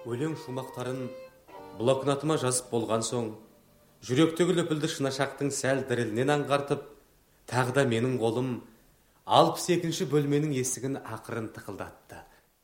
өлең шумақтарын блокнотыма жазып болған соң, жүректегі лүпілді шынашақтың сәл дірілінен аңғартып, тағы да менің қолым 62-ші бөлменің есігін ақырын тықылдатты.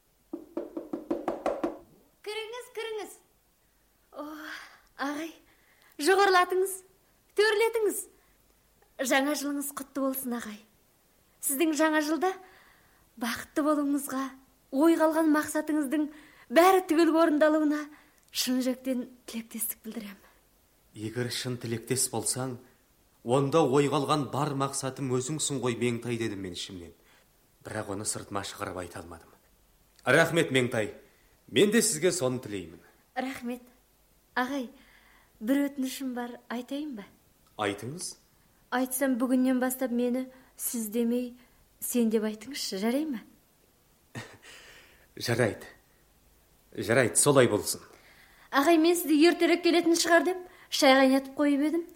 Кіріңіз. Ағай, жоғарылатыңыз, төрлетіңіз. Жаңа жылыңыз құтты болсын, ағай. Сіздің жаңа жылда бақытты болуыңызға, ой қалған мақсатыңыздың бәрі түгел орындалуына шын жүректен тілектестік білдірем. Егер шын тілектес болсаң, онда ой қалған бар мақсатым өзіңсің ғой, Меңтай, дедім мен ішімнен. Бірақ оны сыртыма шығарып айта алмадым. Рахмет, Меңтай. Мен де сізге соны тілеймін. Рахмет. Ағай, бір өтінішім бар, айтайын ба? Айтыңыз. Айтсам, бүгіннен бастап мені сіз демей, сен деп айтыңызшы, жарай ма? Жарайды, солай болсын. Ағай, мен сізді ертерек келетін шығар деп, шай қайнатып қойып едім.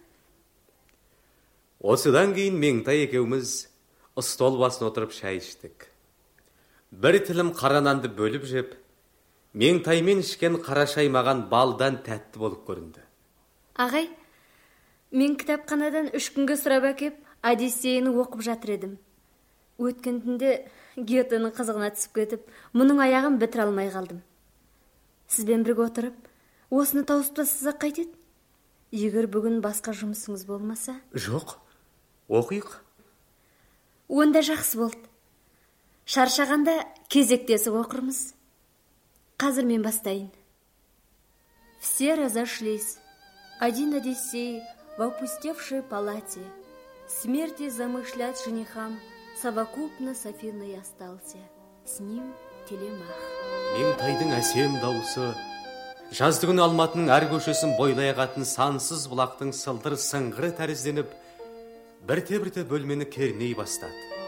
Осыдан кейін Меңтай екеуміз стол басына отырып шай іштік. Бір тілім қара нанды бөліп жеп, Меңтаймен ішкен қара шай маған балдан тәтті болып көрінді. Ағай, мен кітапханадан 3 күнге сұрап әкеп, Одиссейні оқып жатыр едім. Өткен түнде Гетенің қызығына түсіп кетіп, мұның аяғын бітіре алмай қалдым. Сізбен бірге отырып, осыны тауыспасызақ қайтеді? Егер бүгін басқа жұмысыңыз болмаса? Жоқ, оқиық. Онда жақсы болды. Шаршағанда кезектесіп оқырмыз. Қазір мен бастайын. Все разошлись. Один Одиссей в опустевшей палате. Смерти замышлять женихам совокупно с Афиной остался. С ним Телемах. Меңтайдың әсем дауысы, жаздыгүні Алматының әр көшесін бойлай ағатын сансыз бұлақтың сылдыр сыңғыры тәрізденіп, бірте-бірте бөлмені керней бастады.